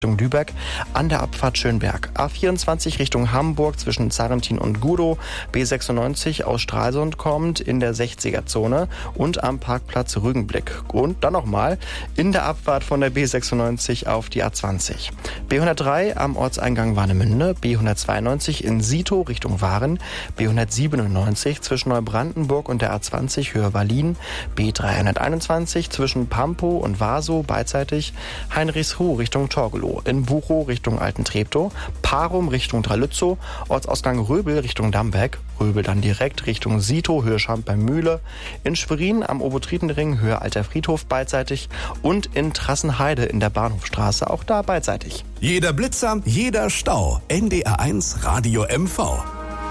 Richtung Lübeck an der Abfahrt Schönberg. A24 Richtung Hamburg zwischen Zarrentin und Gudow. B96 aus Stralsund kommt in der 60er-Zone und am Parkplatz Rügenblick. Und dann nochmal in der Abfahrt von der B96 auf die A20. B103 am Ortseingang Warnemünde. B192 in Sito Richtung Waren. B197 zwischen Neubrandenburg und der A20 Höhe Wallin. B321 zwischen Pampow und Vaso beidseitig. Heinrichsruh Richtung Torgelow. In Buchow Richtung Alten Treptow, Parum Richtung Dralützow, Ortsausgang Röbel Richtung Dambeck, Röbel dann direkt Richtung Sito, Höhe Schamp bei Mühle, in Schwerin am Obotritenring, Höhe Alter Friedhof beidseitig und in Trassenheide in der Bahnhofstraße, auch da beidseitig. Jeder Blitzer, jeder Stau. NDR1 Radio MV.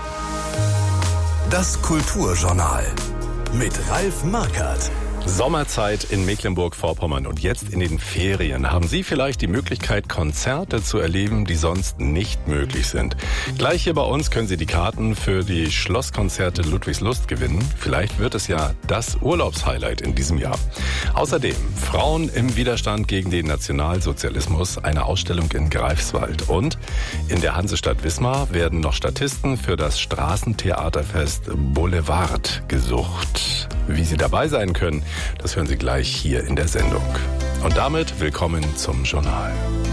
Das Kulturjournal mit Ralf Markert. Sommerzeit in Mecklenburg-Vorpommern und jetzt in den Ferien haben Sie vielleicht die Möglichkeit, Konzerte zu erleben, die sonst nicht möglich sind. Gleich hier bei uns können Sie die Karten für die Schlosskonzerte Ludwigslust gewinnen. Vielleicht wird es ja das Urlaubshighlight in diesem Jahr. Außerdem Frauen im Widerstand gegen den Nationalsozialismus, eine Ausstellung in Greifswald. Und in der Hansestadt Wismar werden noch Statisten für das Straßentheaterfest Boulevard gesucht. Wie Sie dabei sein können, das hören Sie gleich hier in der Sendung. Und damit willkommen zum Journal.